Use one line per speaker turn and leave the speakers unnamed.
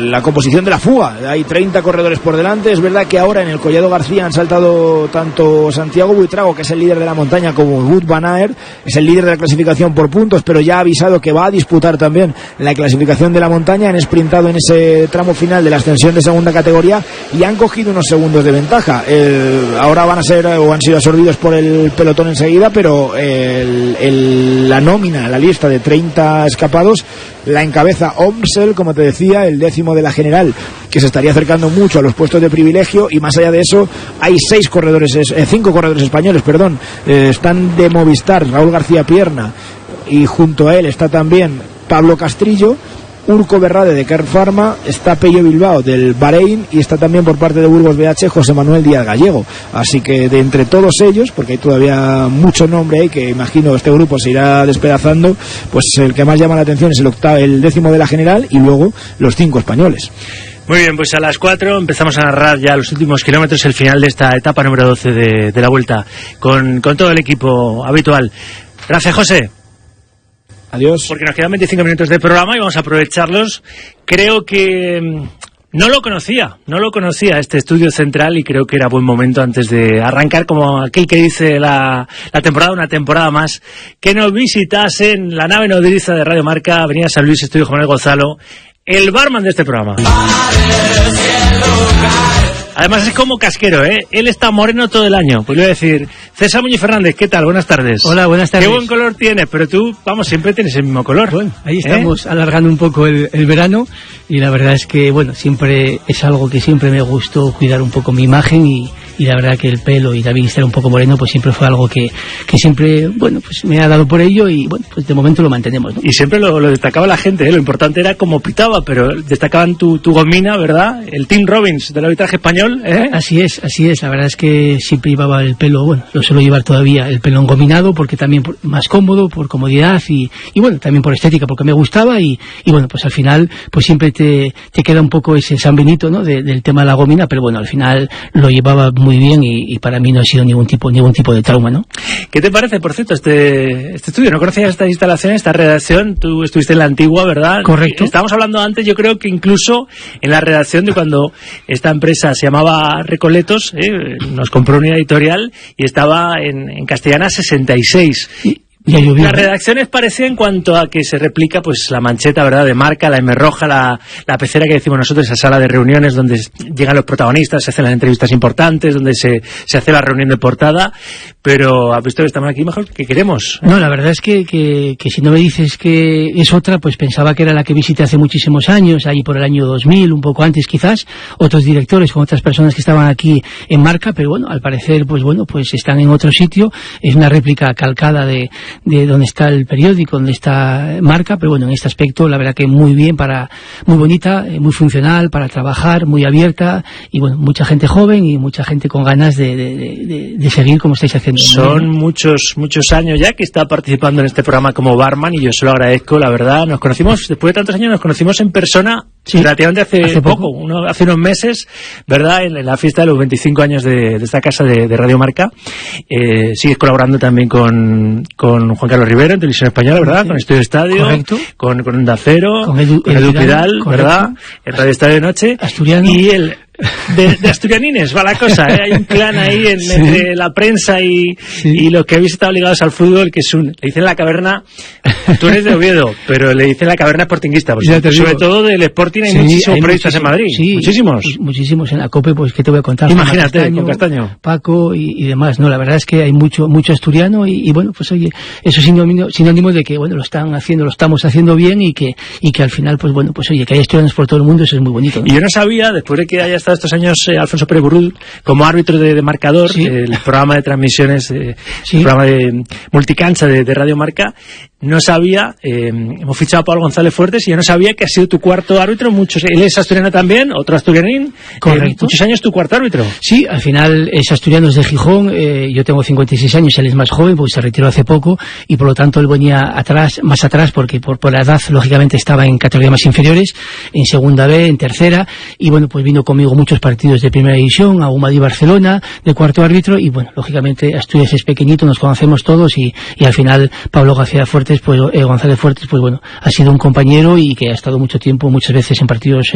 la composición de la fuga. Hay 30 corredores por delante. Es verdad que ahora en el Collado García han saltado tanto Santiago Buitrago, que es el líder de la montaña, como Wout van Aert, es el líder de la clasificación por puntos, pero ya ha avisado que va a disputar también la clasificación de la montaña. Han sprintado en ese tramo final de la ascensión de segunda categoría y han cogido unos segundos de ventaja. Ahora van a ser o han sido absorbidos por el pelotón enseguida, pero la nómina, la lista de 30 escapados la encabeza Omsel, como te decía, el 10º de la general, que se estaría acercando mucho a los puestos de privilegio. Y más allá de eso hay 5 corredores españoles, están de Movistar, Raúl García Pierna, y junto a él está también Pablo Castrillo, Urco Berrade de Kern Pharma, está Pello Bilbao del Bahrein, y está también por parte de Burgos BH José Manuel Díaz Gallego. Así que de entre todos ellos, porque hay todavía mucho nombre ahí, que imagino este grupo se irá despedazando, pues el que más llama la atención es el 10º de la general, y luego los 5 españoles.
Muy bien, pues a las 4 empezamos a narrar ya los últimos kilómetros, el final de esta etapa número 12 de la Vuelta, con todo el equipo habitual. Gracias, José.
Adiós.
Porque nos quedan 25 minutos de programa y vamos a aprovecharlos. Creo que no lo conocía este estudio central, y creo que era buen momento antes de arrancar, como aquel que dice la temporada, una temporada más, que nos visitase en la nave nodriza de Radio Marca, Avenida San Luis, Estudio Juan Gonzalo, el barman de este programa. Además es como casquero, ¿eh? Él está moreno todo el año. Pues le voy a decir, César Muñoz Fernández, ¿qué tal? Buenas tardes.
Hola, buenas tardes.
Qué buen color tienes, pero tú, vamos, siempre tienes el mismo color.
Bueno, ahí estamos alargando un poco el verano, y la verdad es que, bueno, siempre es algo que siempre me gustó, cuidar un poco mi imagen, y la verdad que el pelo y también estar un poco moreno, pues siempre fue algo que siempre, bueno, pues me ha dado por ello, y bueno, pues de momento lo mantenemos, ¿no?
Y siempre lo destacaba la gente, ¿eh? Lo importante era cómo pitaba, pero destacaban tu gomina, ¿verdad? El Tim Robbins del arbitraje español, ¿eh?
Así es, la verdad es que siempre llevaba el pelo, bueno, lo suelo llevar todavía, el pelo engominado, porque también más cómodo, por comodidad, y bueno, también por estética, porque me gustaba, y bueno, pues al final, pues siempre te queda un poco ese San Benito, ¿no? Del tema de la gomina, pero bueno, al final lo llevaba muy bien, y para mí no ha sido ningún tipo de trauma, ¿no?
¿Qué te parece, por cierto, este estudio? ¿No conocías estas instalaciones, esta redacción? Tú estuviste en la antigua, ¿verdad?
Correcto.
Estábamos hablando antes, yo creo que incluso en la redacción de cuando esta empresa se llamaba Recoletos, nos compró una editorial y estaba en Castellana 66. Las redacciones parecían, en cuanto a que se replica pues la mancheta, ¿verdad?, de Marca, la M roja, la pecera que decimos nosotros, esa sala de reuniones donde llegan los protagonistas, se hacen las entrevistas importantes, donde se hace la reunión de portada. Pero has visto que estamos aquí mejor que queremos, ¿eh?
No, la verdad es que si no me dices que es otra, pues pensaba que era la que visité hace muchísimos años, ahí por el año 2000, un poco antes quizás, otros directores con otras personas que estaban aquí en Marca, pero bueno, al parecer, pues bueno, pues están en otro sitio. Es una réplica calcada de donde está el periódico, donde está Marca, pero bueno, en este aspecto la verdad que muy bien, muy bonita, muy funcional para trabajar, muy abierta, y bueno, mucha gente joven y mucha gente con ganas de seguir como estáis haciendo.
Son muchos años ya que está participando en este programa como barman, y yo se lo agradezco, la verdad. Nos conocimos, después de tantos años, nos conocimos en persona, sí, relativamente hace poco, hace unos meses, ¿verdad?, en la fiesta de los 25 años de esta casa de Radio Marca. Sigues colaborando también con Juan Carlos Rivera en Televisión Española, ¿verdad? Sí. Con Estudio Estadio. Correcto. Con Onda Cero, con Edu Pidal, ¿verdad? En Radio Estadio de Noche.
Asturiano.
Y de asturianines va la cosa, ¿eh? Hay un clan ahí entre la prensa y los que habéis estado ligados al fútbol, que es le dicen la caverna. Tú eres de Oviedo, pero le dicen la caverna sportinguista, sobre todo del Sporting hay muchísimos periodistas en Madrid,
sí, muchísimos en la COPE, pues ¿qué te voy a contar?
Imagínate, con Castaño,
Paco y demás, no, la verdad es que hay mucho asturiano, y bueno, pues oye, eso es sinónimo de que bueno, lo estamos haciendo bien, y que al final, pues bueno, pues oye, que hay asturianos por todo el mundo, eso es muy bonito, ¿no?
Y yo no sabía, después de que haya estado estos años Alfonso Pérez Burrul como árbitro de marcador, sí, el programa de transmisiones, sí, el programa de multicancha de Radio Marca, no sabía, hemos fichado a Pablo González Fuertes, y yo no sabía que ha sido tu cuarto árbitro. Él es asturiano también, otro asturianín.
Correcto.
Muchos años tu cuarto árbitro.
Sí, al final es asturiano, es de Gijón, yo tengo 56 años, él es más joven, porque se retiró hace poco, y por lo tanto él venía más atrás, porque por la edad, lógicamente, estaba en categorías más inferiores, en segunda B, en tercera, y bueno, pues vino conmigo muchos partidos de primera división, a Madrid Barcelona, de cuarto árbitro, y bueno, lógicamente Asturias es pequeñito, nos conocemos todos, y al final Pablo González Fuertes, pues bueno, ha sido un compañero y que ha estado mucho tiempo, muchas veces en partidos